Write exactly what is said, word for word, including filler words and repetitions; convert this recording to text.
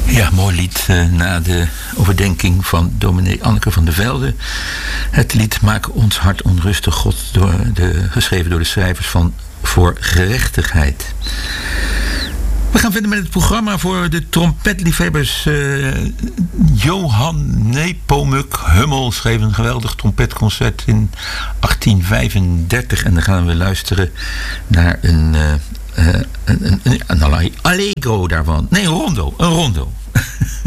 Ja, mooi lied uh, na de overdenking van dominee Anneke van der Velde. Het lied Maak ons hart onrustig, God, door de, geschreven door de schrijvers van Voor Gerechtigheid. We gaan verder met het programma voor de trompetliefhebbers. Uh, Johan Nepomuk Hummel schreef een geweldig trompetconcert in achttien vijfendertig. En dan gaan we luisteren naar een, uh, uh, een, een, een, een allegro daarvan. Nee, een rondo. Een rondo.